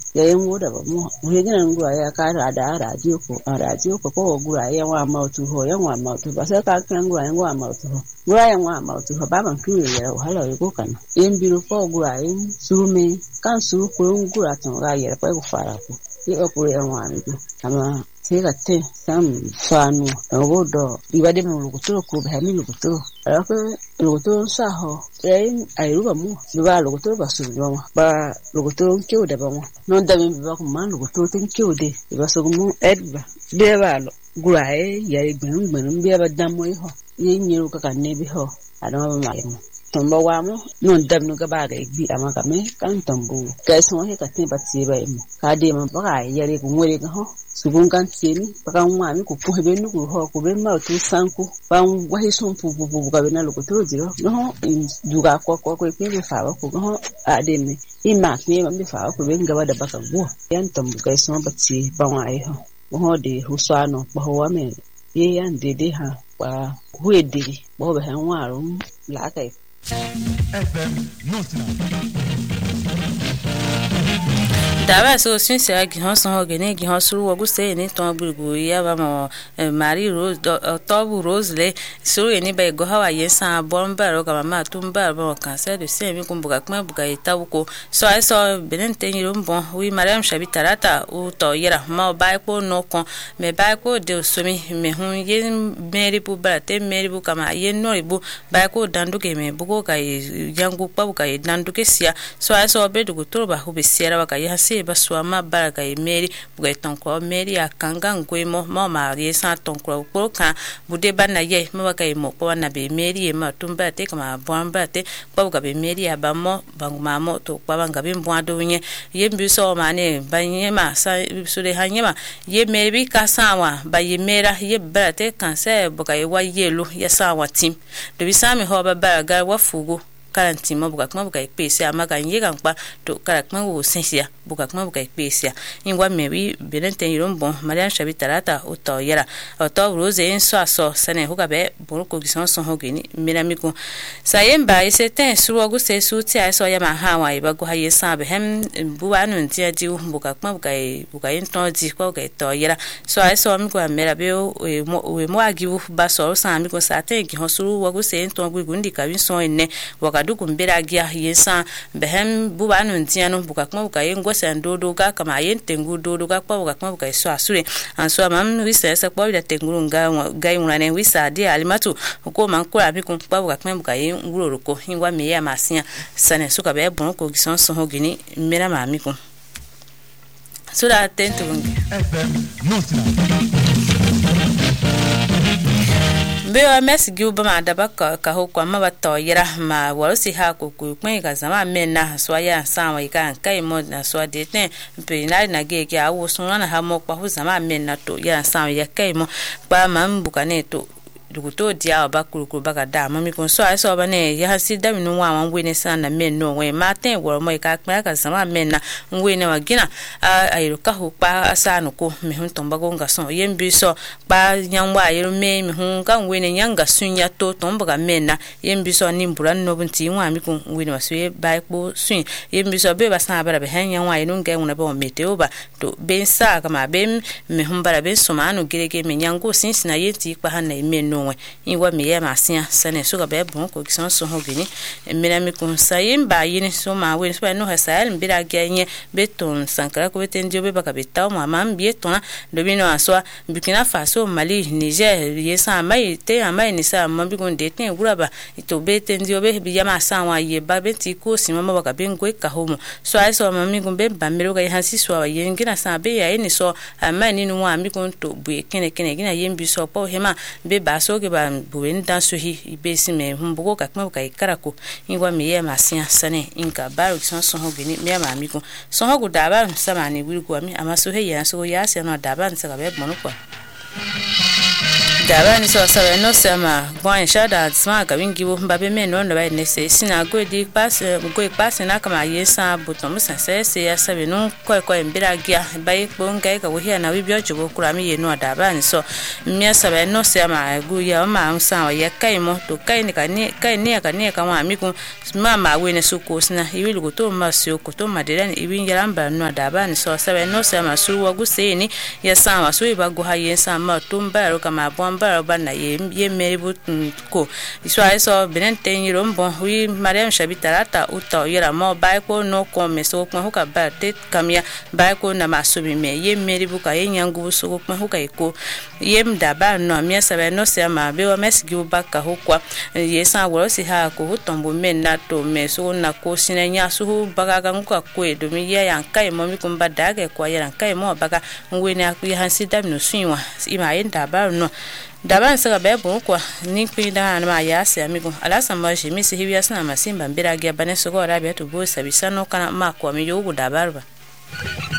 ya yengo da ba mu hegina ngura ya ka da radio ko gura ya wa mautu ho ya wa mautu ba sai ka kan ngura ya wa mautu ho gura ya wa mautu ho ba ban kiwe ya hala yugo kana yen biro ko gura yin sume kan su ko ngura tan ga ya pa ko fara ko ya ko ya wa mi ama tega te sam fanu ngodo ibade mu lukuto ko ba mi lukuto alako lukuto sa ho ai ruba mu ba lukuto ba su ba lukuto kyo da ba mu non da mi ba ko man lukuto tin kyo de ba so mu edba be ba lo gurae ya gbenu be ba damo ho yin yiru ka kan ne bi ho adama ba malimu tombo wa mo non dab no ga ba ga bi ama ka me kan tombo ka so he ka tin ba ti ba mu ka de mo ba ga yare ko ngore ga ho subun kan tieni baka nwa mi ko po hebe nuku ho ko be ma tu sanku ba wa he son pu ga be na lo ko to jiro no duga ko ke be fa ba ko ho a de me i ma ni ma be fa ko be ngaba da baka go yan tombo ka so ba ti ba wa ai ho de hu so ano ba ho wa me ye yan de ha wa hu e de bo be han wa rum la kai FM Notna daba so sinse agi honson hogene gi honsuru wogu se ni ton burgu ya ba mo Marie Rose Tobu Rose le suru ni ba go hawa yesa bomba ro ka ma tumba ba cancer de sein mi kumbuka kuma buka itabuko so ai so benente ni rumbo wi Mariam Shabi Tarata u to yera ma ba ko no kon me ba ko de somi me hun ye meri bu ba te meri bu kama ye no ibu ba ko danduke me bugo ka yangu pa buka danduke sia so ai so be dugo to ba hu be siera ba ka ya baswa ma baraka meri buga tonko meri akanga ngwemo mama yesa tonko poka bude bana ye mama kai mo ko na be meri e ma tumba te kama bwamba te buga be meri abamo banguma mo to banga be mbwado nye ye mbiso mane banyema sa sure hanyema ye meri bi kasawa ba ye mera ye barate kanse buga ye wa yelu ya sawa tim do bisami ho ba baraga wa fugo karanti mo buka kuma buka ipese amaga nyega nkpa to kara kuma wo sensia buka kuma buka ipese ingwa mebi benente irombo Mariam Shabi Tarata uto yera uto Rose enso aso sane hugabe buruko gisonso hogini miramiku sayemba isete suwo guse suti aso ya mahawa ibago haye sabe hem buwanu ntia di buka kuma buka into di ko ga to yera so aso mi ko mera be we mo agiwu baso sami ko sate gi hosuru waguse ento gugundi kawinso enne duku mbera gia yesa behem bubanu ntiano buka kuma buka yengo sandodo ga kama yentengu dodo ga kwa buka kuma buka so asure anso mam wisa esa kwa bila tenguru ga yunane wisa dia alimatu ko mankura bi kun kwa buka kuma buka yenguro ko hingwa meya masia sane suka be bon ko gisonso hogini mera mamiku sura atento FM Notna Bewa mesi giuba ma daba ka ho kwa ma bato yera ma warusi ha ko ku kwen ka zama menna so ya sanwa ika kai mo na so de ten pe na ge awu so na ha mo kwa ho zama menna to ya sanwa ya kai mo ba man bukane to duguto dia bakuru baka da mami kon so aso bane ya hasi da minu wa wan we ne sana men no we ma ten wo mo ka ka sama men na we ne wa gina ayiru ka hu pa asanu ko me hun tomba go nga so yembi so pa nyangwa ayiru me hun ka we ne nyanga sunya to tomba ga men na yembi so ni mbura no bunti wa mi kon we ne waso ba ko sun yembi so be ba sana bara be han nyangwa ayiru nga una ba meteo ba to ben sa kama ben me hun bara ben so ma no gerege me nyango sinsina yeti pa han na men no ingwa meya masia sane suka be bon ko gisonso hogini mirami kun sayimba yini so ma we so no hasal mbira ganye beton sankara ko betendio be baka betaw mama mbieton do bino aswa Burkina Faso Mali Niger yesa mai te amai ni sa mambi kun deten guraba ito betendio be biyama sanwa ye babeti ko simama baka bengwe ka homo so ai so mami kun be bamero ga hansi so yengina sa be ya ni so amai ni no ambi kun to bu kene gina yembi so po hema be baso ke ba buwen dan suhi ibesi me humbugo ka kuma ka ikarako ingwa me ye masia sane inka baro son hogini me ma amigo son hogu daba sama ni wigo ami amaso he ya so ya se no daba nsaka be mono kwa Dabani so sabe no sama bwan shada sma ka wingiwo mbabe me no no ba ne se sina go di pass na kama yesa buto musa se ya sabe no ko mbira gia ba ikpo ngai ka wo hia na wi bi ojugo kura mi ye no dabani so mi sabe no sama gu ya ma amsa wa ya kai mo to kai ni ka ni ka wa mi ku ma we ne suko sina iwi lugo to ma sio ko to ma de ni iwi ngaramba no dabani so sabe no sama su wa gu se ni ya sa wa so iba go ha yesa ma tumba ro kama bamba bana ye meribu ko iswa so benente nyirombo wi mariam shabitarata uta yera mo baiko no come so ko huka ba te kamya baiko na masubi me ye meribu ka ye nyangu so ko huka iko ye mdaba no mia sabe no se ma be wa mesgi ubaka hukwa ye sa wo si ha ko hutombo men na to me so na ko sinenya so baga ga nguka ko edo mi ye yankai mo mi kumba daga ko ye yankai mo baga ngwene akuya hansida no swinwa ima yenda ba no daban saka bebo kwa ni kwida na ma yasi amigo alasa maji misi hivi sana masimba mbira gia baneso go rabia to bo sabisano kana ma kwa mi yogu dabarba